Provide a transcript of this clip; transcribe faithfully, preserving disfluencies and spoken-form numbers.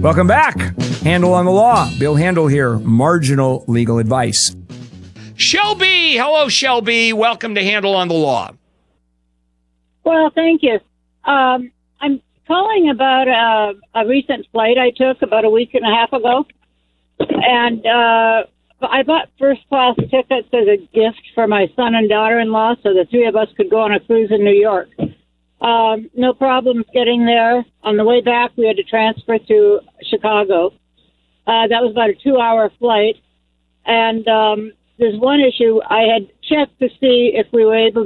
Welcome back. Handel on the Law. Bill Handel here. Marginal legal advice. Shelby. Hello, Shelby. Welcome to Handel on the Law. Well, thank you. Um, I'm calling about a, a recent flight I took about a week and a half ago. And uh, I bought first-class tickets as a gift for my son and daughter-in-law so the three of us could go on a cruise in New York. Um, no problems getting there. On the way back, we had to transfer to Chicago. Uh, that was about a two-hour flight. And um, there's one issue. I had checked to see if we were able